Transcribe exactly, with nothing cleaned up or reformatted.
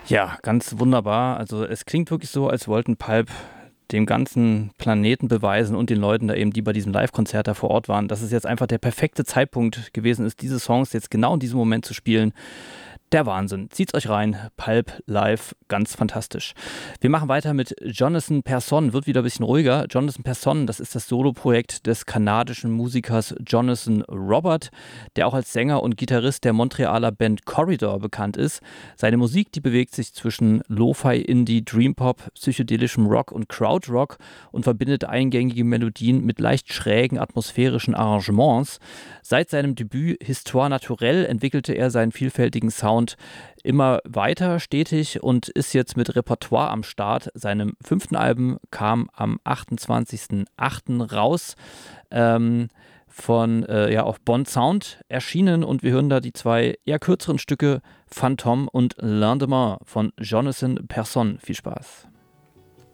Ja, ganz wunderbar. Also es klingt wirklich so, als wollten Pulp dem ganzen Planeten beweisen und den Leuten da eben, die bei diesem Live-Konzert da vor Ort waren, dass es jetzt einfach der perfekte Zeitpunkt gewesen ist, diese Songs jetzt genau in diesem Moment zu spielen. Der Wahnsinn. Zieht's euch rein. Pulp live, ganz fantastisch. Wir machen weiter mit Jonathan Persson, wird wieder ein bisschen ruhiger. Jonathan Persson, das ist das Soloprojekt des kanadischen Musikers Jonathan Robert, der auch als Sänger und Gitarrist der Montrealer Band Corridor bekannt ist. Seine Musik, die bewegt sich zwischen Lo-Fi, Indie, Dreampop, psychedelischem Rock und Krautrock und verbindet eingängige Melodien mit leicht schrägen atmosphärischen Arrangements. Seit seinem Debüt Histoire Naturelle entwickelte er seinen vielfältigen Sound immer weiter stetig und ist jetzt mit Repertoire am Start. Seinem fünften Album kam am achtundzwanzigsten achten raus, ähm, von äh, ja auf Bond Sound erschienen, und wir hören da die zwei eher kürzeren Stücke Phantom und Lendemain von Jonathan Persson. Viel Spaß.